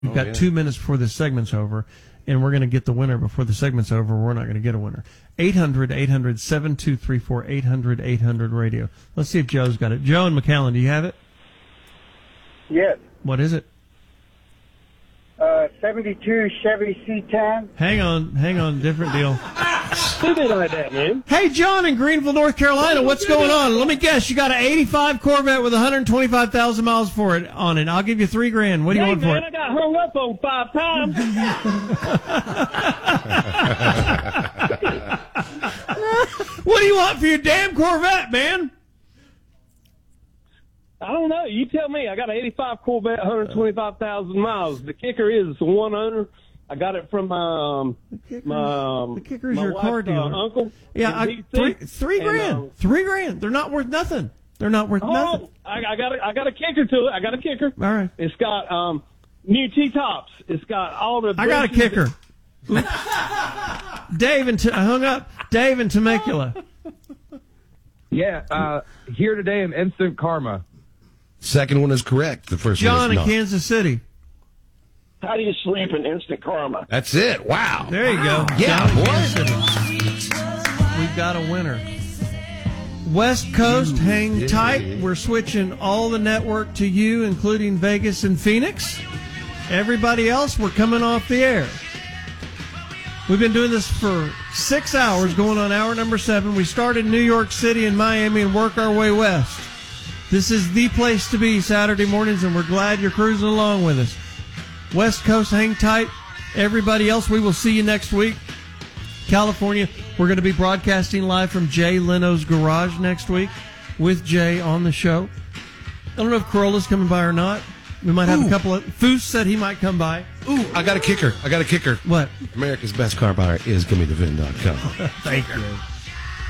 We've got 2 minutes before this segment's over, and we're going to get the winner before the segment's over. We're not going to get a winner. 800-800-7234, 800-800-radio. Let's see if Joe's got it. Joe and McAllen, do you have it? Yes. What is it? 72 Chevy C10. Hang on, different deal. Stupid like that, man. Hey, John in Greenville, North Carolina, what's going on? Let me guess, you got an 85 Corvette with 125,000 miles for it on it. I'll give you $3,000. What do you want for it? I got hung up on 5 times. What do you want for your damn Corvette, man? I don't know. You tell me. I got an 85 Corvette, 125,000 miles. The kicker is the one owner. I got it from the kicker's your car dealer. Uncle. Yeah, $3,000. $3,000. They're not worth nothing. They're not worth nothing. I got a kicker to it. I got a kicker. All right. It's got new T-tops. It's got all the. I got a kicker. Dave I hung up. Dave in Temecula. Yeah, here today in Instant Karma. Second one is correct. The first John one is in not. Kansas City. How do you sleep in Instant Karma? That's it. Wow. There you go. Yeah, John in boy. Kansas City. We've got a winner. West Coast, hang tight. We're switching all the network to you, including Vegas and Phoenix. Everybody else, we're coming off the air. We've been doing this for 6 hours, going on hour number 7. We started in New York City and Miami and work our way west. This is the place to be Saturday mornings, and we're glad you're cruising along with us. West Coast, hang tight. Everybody else, we will see you next week. California, we're going to be broadcasting live from Jay Leno's garage next week with Jay on the show. I don't know if Corolla's coming by or not. We might have a couple of... Foose said he might come by. Ooh, I got a kicker. What? America's best car buyer is GimmeTheVin.com. Thank you.